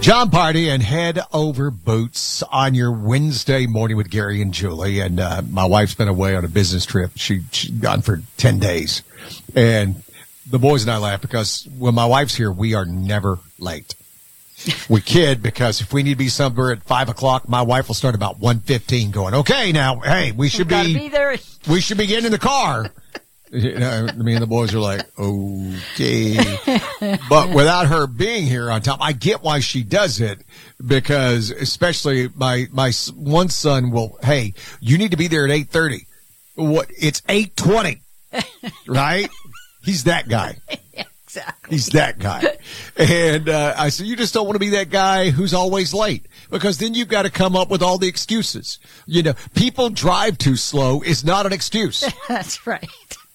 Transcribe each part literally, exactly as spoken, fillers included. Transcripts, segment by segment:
John Party and Head Over Boots on your Wednesday morning with Gary and Julie. And uh, my wife's been away on a business trip. She, she's gone for ten days. And the boys and I laugh because when my wife's here, we are never late. We kid because if we need to be somewhere at five o'clock, my wife will start about one fifteen going, okay, now, hey, we should be, be there. We should be getting in the car. You know, me and the boys are like, okay. But without her being here on top, I get why she does it because especially my, my one son will, hey, you need to be there at eight thirty. What? It's eight twenty, right? He's that guy. Exactly. He's that guy. And uh, I said, you just don't want to be that guy who's always late because then you've got to come up with all the excuses. You know, people drive too slow is not an excuse. That's right.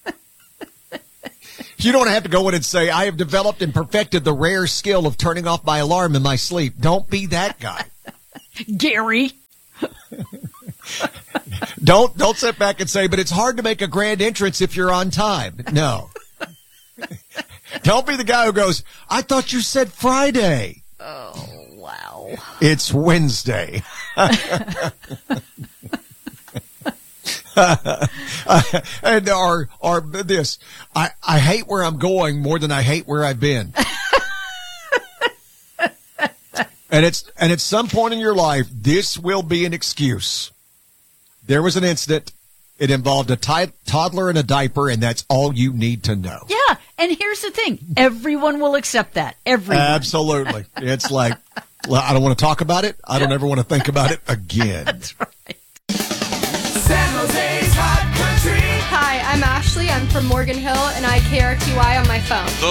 You don't have to go in and say, I have developed and perfected the rare skill of turning off my alarm in my sleep. Don't be that guy. Gary. Don't don't sit back and say, but it's hard to make a grand entrance if you're on time. No. Don't be the guy who goes, I thought you said Friday. Oh, wow. It's Wednesday. and or or this, I, I hate where I'm going more than I hate where I've been. and it's and at some point in your life, this will be an excuse. There was an incident. It involved a t- toddler in a diaper, and that's all you need to know. Yeah, and here's the thing: everyone will accept that. Everyone. Absolutely. It's like, well, I don't want to talk about it. I don't ever want to think about it again. That's right. San Jose's Hot Country. Hi, I'm Ashley. I'm from Morgan Hill, and I K R T Y on my phone. The